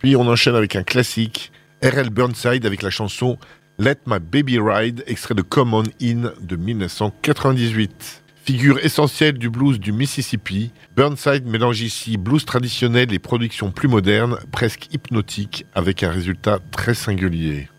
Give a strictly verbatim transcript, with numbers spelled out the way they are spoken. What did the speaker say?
Puis on enchaîne avec un classique, R L Burnside avec la chanson Let My Baby Ride, extrait de Come On In de dix-neuf cent quatre-vingt-dix-huit. Figure essentielle du blues du Mississippi, Burnside mélange ici blues traditionnel et productions plus modernes, presque hypnotiques, avec un résultat très singulier.